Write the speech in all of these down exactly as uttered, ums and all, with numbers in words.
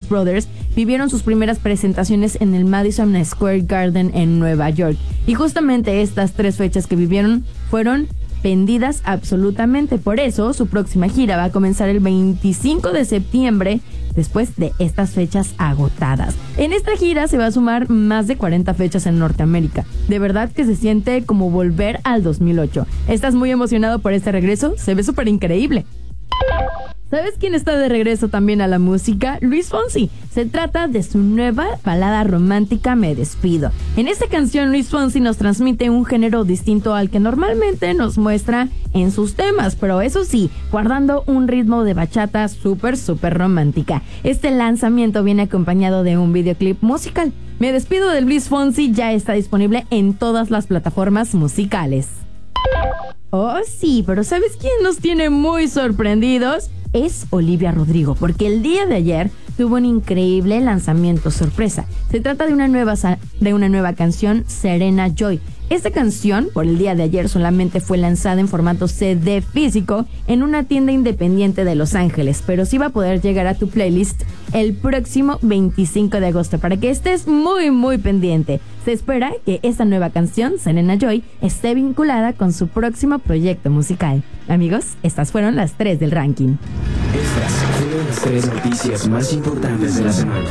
Brothers vivieron sus primeras presentaciones en el Madison Square Garden en Nueva York. Y justamente estas tres fechas que vivieron fueron vendidas absolutamente. Por eso su próxima gira va a comenzar el veinticinco de septiembre, después de estas fechas agotadas. En esta gira se va a sumar más de cuarenta fechas en Norteamérica. De verdad que se siente como volver al dos mil ocho. ¿Estás muy emocionado por este regreso? Se ve súper increíble. ¿Sabes quién está de regreso también a la música? Luis Fonsi. Se trata de su nueva balada romántica Me Despido. En esta canción Luis Fonsi nos transmite un género distinto al que normalmente nos muestra en sus temas, pero eso sí, guardando un ritmo de bachata súper súper romántica. Este lanzamiento viene acompañado de un videoclip musical. Me Despido de Luis Fonsi ya está disponible en todas las plataformas musicales. Oh sí, pero ¿sabes quién nos tiene muy sorprendidos? Es Olivia Rodrigo, porque el día de ayer tuvo un increíble lanzamiento sorpresa. Se trata de una nueva, de una nueva canción, Serena Joy. Esta canción, por el día de ayer, solamente fue lanzada en formato C D físico en una tienda independiente de Los Ángeles, pero sí va a poder llegar a tu playlist el próximo veinticinco de agosto, para que estés muy muy pendiente. Se espera que esta nueva canción, Serena Joy, esté vinculada con su próximo proyecto musical. Amigos, estas fueron las tres del ranking. Estas fueron las tres noticias más importantes de la semana.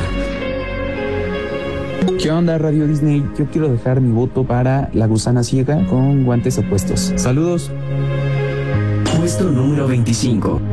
¿Qué onda, Radio Disney? Yo quiero dejar mi voto para La Gusana Ciega con guantes opuestos. Saludos. Puesto número veinticinco.